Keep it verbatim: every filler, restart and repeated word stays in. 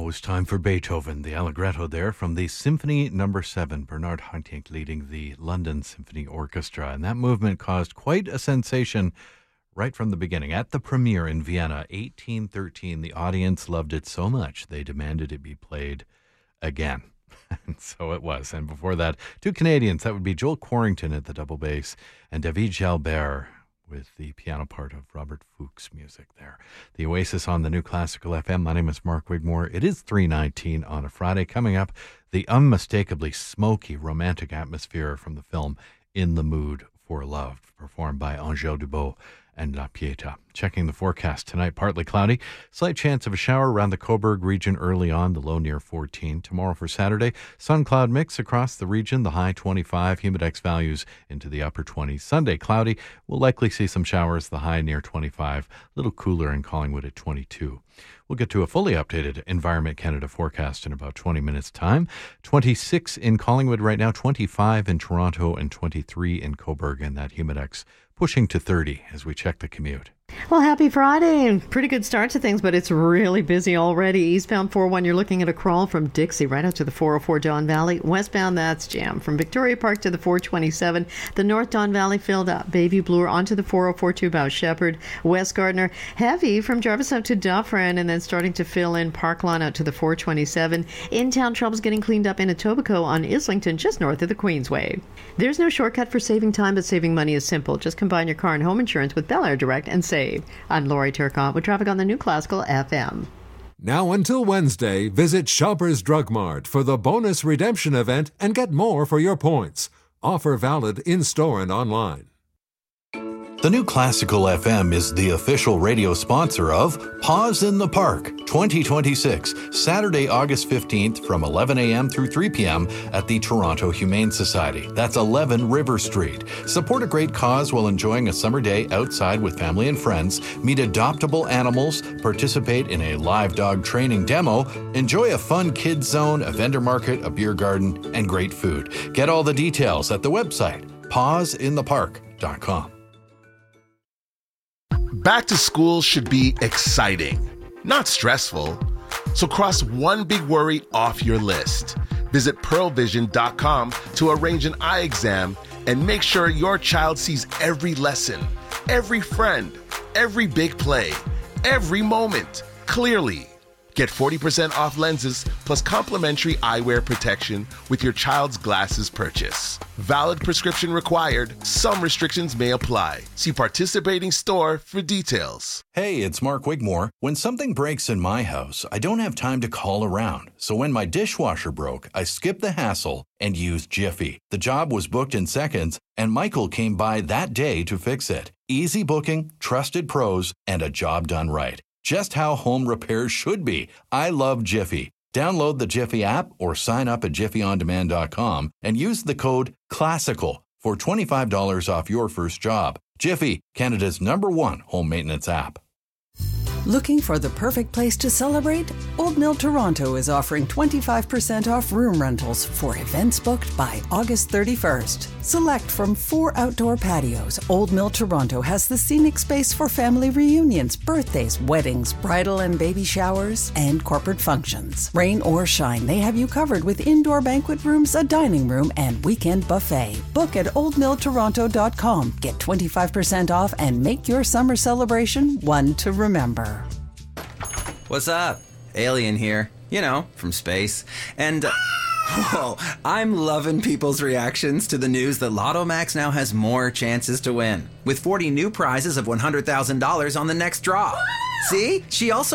Always time for Beethoven, the Allegretto there from the Symphony Number Seven. Bernard Haitink leading the London Symphony Orchestra, and that movement caused quite a sensation right from the beginning. At the premiere in Vienna, eighteen thirteen, the audience loved it so much they demanded it be played again. And so it was. And before that, two Canadians, that would be Joel Quarrington at the double bass and David Jalbert with the piano part of Robert Fuchs' music there. The Oasis on the New Classical F M. My name is Mark Wigmore. It is three nineteen on a Friday. Coming up, the unmistakably smoky, romantic atmosphere from the film In the Mood for Love, performed by Angèle Dubois and La Pietà. Checking the forecast tonight, partly cloudy. Slight chance of a shower around the Cobourg region early on, the low near fourteen. Tomorrow for Saturday, sun-cloud mix across the region, the high twenty-five, humidex values into the upper twenties. Sunday, cloudy. We'll likely see some showers, the high near twenty-five. A little cooler in Collingwood at twenty-two. We'll get to a fully updated Environment Canada forecast in about twenty minutes' time. twenty-six in Collingwood right now, twenty-five in Toronto, and twenty-three in Cobourg, and that humidex pushing to thirty as we check the commute. Well, happy Friday, and pretty good start to things, but it's really busy already. Eastbound four oh one, you're looking at a crawl from Dixie right up to the four oh four Don Valley. Westbound, that's jam. From Victoria Park to the four twenty-seven, the North Don Valley filled up. Baby Bloor onto the four oh four to about Shepherd. West Gardner, heavy from Jarvis out to Dufferin, and then starting to fill in Parkland out to the four twenty-seven. In-town troubles getting cleaned up in Etobicoke on Islington, just north of the Queensway. There's no shortcut for saving time, but saving money is simple. Just combine your car and home insurance with Bel Air Direct and save. I'm Lori Turcotte with traffic on the New Classical F M. Now until Wednesday, visit Shoppers Drug Mart for the bonus redemption event and get more for your points. Offer valid in-store and online. The New Classical F M is the official radio sponsor of Paws in the Park twenty twenty-six, Saturday, August fifteenth from eleven a.m. through three p.m. at the Toronto Humane Society. That's eleven River Street. Support a great cause while enjoying a summer day outside with family and friends. Meet adoptable animals, participate in a live dog training demo, enjoy a fun kids zone, a vendor market, a beer garden, and great food. Get all the details at the website, paws in the park dot com. Back to school should be exciting, not stressful. So cross one big worry off your list. Visit pearl vision dot com to arrange an eye exam and make sure your child sees every lesson, every friend, every big play, every moment clearly. Get forty percent off lenses plus complimentary eyewear protection with your child's glasses purchase. Valid prescription required. Some restrictions may apply. See participating store for details. Hey, it's Mark Wigmore. When something breaks in my house, I don't have time to call around. So when my dishwasher broke, I skipped the hassle and used Jiffy. The job was booked in seconds, and Michael came by that day to fix it. Easy booking, trusted pros, and a job done right. Just how home repairs should be. I love Jiffy. Download the Jiffy app or sign up at jiffy on demand dot com and use the code CLASSICAL for twenty-five dollars off your first job. Jiffy, Canada's number one home maintenance app. Looking for the perfect place to celebrate? Old Mill Toronto is offering twenty-five percent off room rentals for events booked by August thirty-first. Select from four outdoor patios, Old Mill Toronto has the scenic space for family reunions, birthdays, weddings, bridal and baby showers, and corporate functions. Rain or shine, they have you covered with indoor banquet rooms, a dining room, and weekend buffet. Book at old mill toronto dot com. Get twenty-five percent off and make your summer celebration one to remember. What's up? Alien here. You know, from space. And, uh, whoa, I'm loving people's reactions to the news that Lotto Max now has more chances to win. With forty new prizes of one hundred thousand dollars on the next draw. See? She also